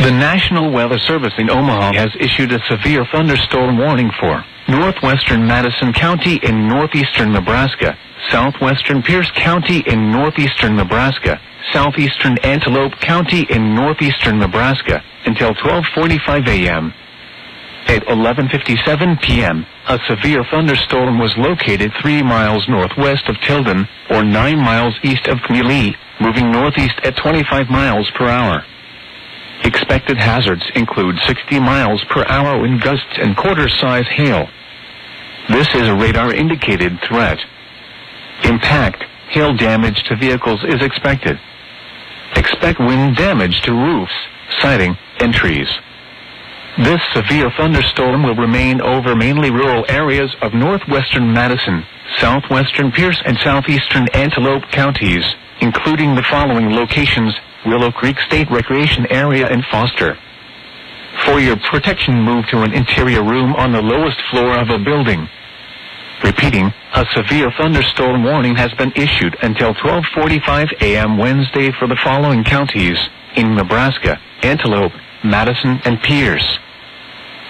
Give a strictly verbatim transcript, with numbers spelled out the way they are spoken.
The National Weather Service in Omaha has issued a severe thunderstorm warning for northwestern Madison County in northeastern Nebraska, southwestern Pierce County in northeastern Nebraska, southeastern Antelope County in northeastern Nebraska, until twelve forty-five a m At eleven fifty-seven p m, a severe thunderstorm was located three miles northwest of Tilden, or nine miles east of Keneally, moving northeast at twenty-five miles per hour. Expected hazards include sixty miles per hour wind gusts and quarter-size hail. This is a radar-indicated threat. Impact, hail damage to vehicles is expected. Expect wind damage to roofs, siding, and trees. This severe thunderstorm will remain over mainly rural areas of northwestern Madison, southwestern Pierce, and southeastern Antelope counties, including the following locations: Willow Creek State Recreation Area and Foster. For your protection, move to an interior room on the lowest floor of a building. Repeating, a severe thunderstorm warning has been issued until twelve forty-five a m Wednesday for the following counties in Nebraska: Antelope, Madison, and Pierce.